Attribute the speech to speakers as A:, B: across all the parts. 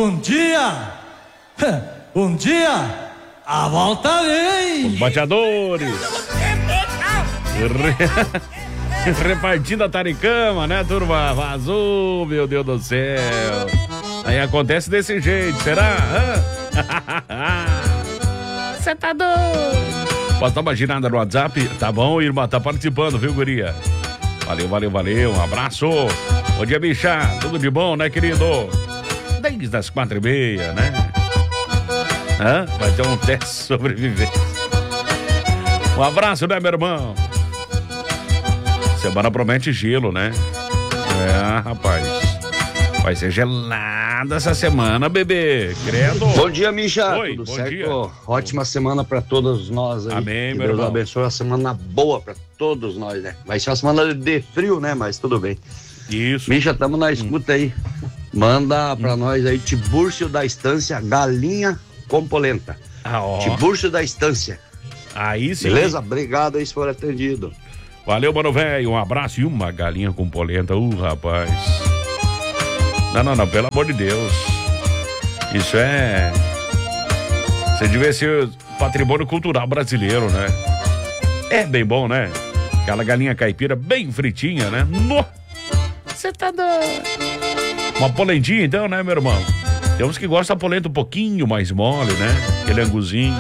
A: um dia a volta vem.
B: Os bateadores. Repartindo a taricama, né, turma? Vazou, meu Deus do céu. Aí acontece desse jeito, será? Você tá doido? Pode dar uma girada no WhatsApp? Tá bom, irmã? Tá participando, viu, guria? Valeu. Um abraço. Bom dia, bicha. Tudo de bom, né, querido? Desde as 4:30, né? Vai ter um teste de sobrevivência. Um abraço, né, meu irmão? Semana promete gelo, né? Rapaz. Vai ser gelada essa semana, bebê. Credo.
C: Bom dia, Misha.
B: Oi,
C: tudo
B: bom
C: certo?
B: dia.
C: Ótima semana pra todos nós aí.
B: Amém,
C: que
B: meu
C: Deus
B: irmão.
C: abençoe uma semana boa pra todos nós, né? Vai ser uma semana de frio, né? Mas tudo bem.
B: Isso.
C: Misha, tamo na escuta aí. Manda pra nós aí, Tibúrcio da Estância, galinha com polenta. Tibúrcio da Estância.
B: Aí sim.
C: Beleza? Obrigado aí se for atendido.
B: Valeu, mano velho. Um abraço e uma galinha com polenta. Rapaz. Não, pelo amor de Deus. Isso é... Você devia ser patrimônio cultural brasileiro, né? É bem bom, né? Aquela galinha caipira bem fritinha, né? Você tá doido. Uma polentinha então, né, meu irmão? Tem uns que gostam da polenta um pouquinho mais mole, né? Aquele anguzinho.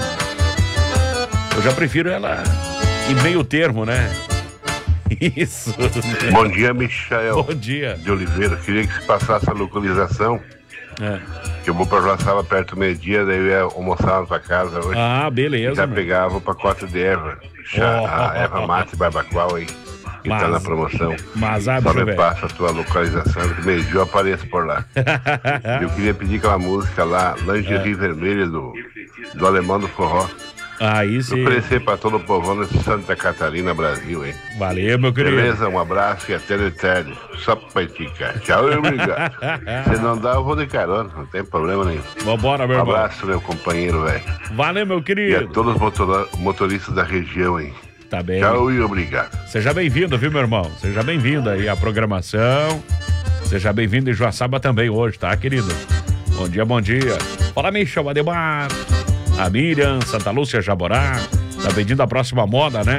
B: Eu já prefiro ela em meio termo, né? Isso.
D: Bom dia, Michael.
B: Bom dia.
D: De Oliveira. Queria que se passasse a localização. Que eu vou pra Joaçaba perto do meio-dia, daí eu ia almoçar na tua casa hoje.
B: Beleza.
D: Já pegava o pacote de erva. A erva mate barbacoa aí. Que tá na promoção. Só me passa a tua localização, que meio-dia eu apareço por lá. Eu queria pedir aquela música lá, Lingerie Vermelha, do Alemão do Forró.
B: Aí sim.
D: Oferecer pra todo o povão de Santa Catarina, Brasil, hein?
B: Valeu, meu querido.
D: Beleza, um abraço e até o eterno. Só pra esticar. Tchau e obrigado. Se não dá, eu vou de carona, não tem problema nenhum.
B: Vambora, meu
D: irmão.
B: irmão.
D: Um abraço, meu companheiro, velho.
B: Valeu, meu querido.
D: E a todos os motoristas da região, hein?
B: Tá bem.
D: Tchau e obrigado.
B: Seja bem-vindo, viu, meu irmão? Seja bem-vindo aí à programação. Seja bem-vindo em Joaçaba também hoje, tá, querido? Bom dia. Fala, Michel Ademar. A Miriam, Santa Lúcia Jaborá. Tá pedindo a próxima moda, né?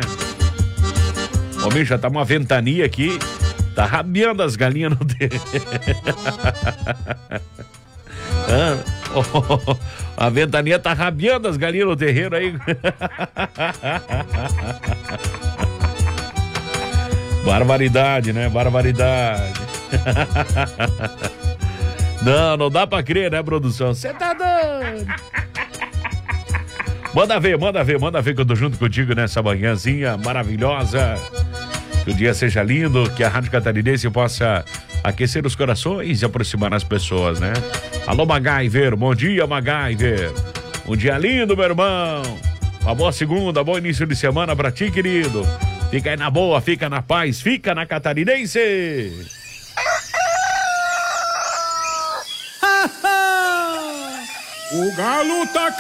B: Ô, Micha, tá uma ventania aqui. Tá rabiando as galinhas no terreno. A ventania tá rabiando as galinhas no terreiro aí. Barbaridade, né? Barbaridade. Não dá pra crer, né, produção? Você tá doido? Manda ver que eu tô junto contigo nessa manhãzinha maravilhosa. Que o dia seja lindo, que a Rádio Catarinense possa aquecer os corações e aproximar as pessoas, né? Alô, MacGyver, bom dia, MacGyver. Um dia lindo, meu irmão. Uma boa segunda, bom início de semana pra ti, querido. Fica aí na boa, fica na paz, fica na Catarinense.
E: O galo tá